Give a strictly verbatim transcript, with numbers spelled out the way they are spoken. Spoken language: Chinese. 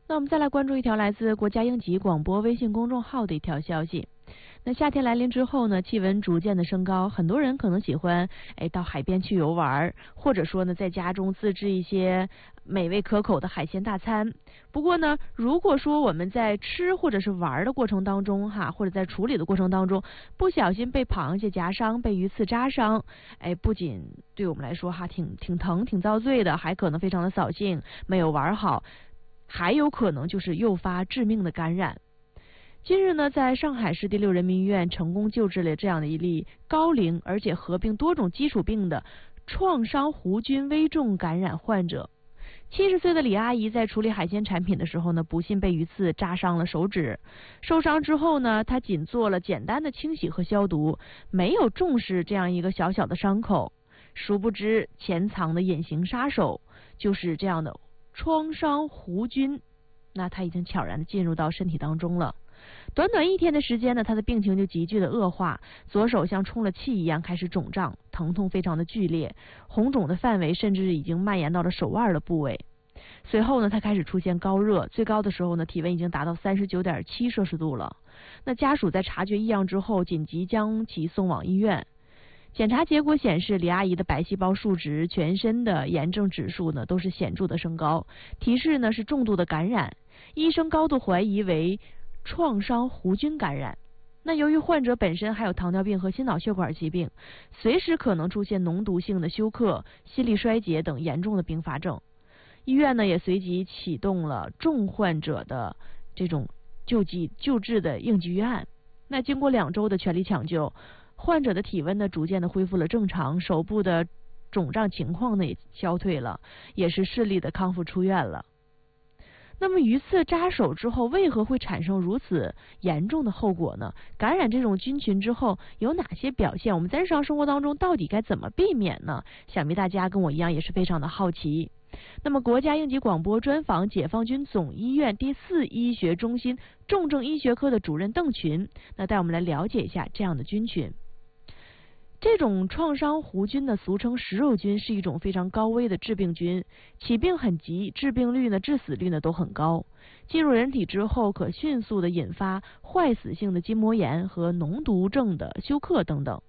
那我们再来关注一条来自国家应急广播微信公众号的一条消息。那夏天来临之后呢，气温逐渐的升高，很多人可能喜欢哎到海边去游玩，或者说呢在家中自制一些美味可口的海鲜大餐。不过呢，如果说我们在吃或者是玩的过程当中哈，或者在处理的过程当中，不小心被螃蟹夹伤、被鱼刺扎伤，哎，不仅对我们来说哈挺挺疼、挺遭罪的，还可能非常的扫兴，没有玩好，还有可能就是诱发致命的感染。近日呢，在上海市第六人民医院成功救治了这样的一例高龄而且合并多种基础病的创伤弧菌危重感染患者。七十岁的李阿姨在处理海鲜产品的时候呢，不幸被鱼刺扎伤了手指。受伤之后呢，她仅做了简单的清洗和消毒，没有重视这样一个小小的伤口。殊不知，潜藏的隐形杀手就是这样的创伤弧菌，那它已经悄然的进入到身体当中了。短短一天的时间呢，他的病情就急剧的恶化，左手像充了气一样开始肿胀，疼痛非常的剧烈，红肿的范围甚至已经蔓延到了手腕的部位。随后呢，他开始出现高热，最高的时候呢，体温已经达到 三十九点七摄氏度了。那家属在察觉异样之后，紧急将其送往医院。检查结果显示，李阿姨的白细胞数值、全身的炎症指数呢，都是显著的升高，提示呢是重度的感染。医生高度怀疑为创伤弧菌感染。那由于患者本身还有糖尿病和心脑血管疾病，随时可能出现脓毒性的休克、心力衰竭等严重的并发症。医院呢也随即启动了重患者的这种救济救治的应急预案。那经过两周的全力抢救，患者的体温呢逐渐的恢复了正常，手部的肿胀情况呢也消退了，也是顺利的康复出院了。那么鱼刺扎手之后，为何会产生如此严重的后果呢？感染这种菌群之后有哪些表现？我们在日常生活当中到底该怎么避免呢？想必大家跟我一样也是非常的好奇。那么国家应急广播专访解放军总医院第四医学中心重症医学科的主任邓群，那带我们来了解一下这样的菌群。这种创伤弧菌呢，俗称食肉菌，是一种非常高危的致病菌，起病很急，致病率呢、致死率呢都很高。进入人体之后，可迅速的引发坏死性的筋膜炎和脓毒症的休克等等。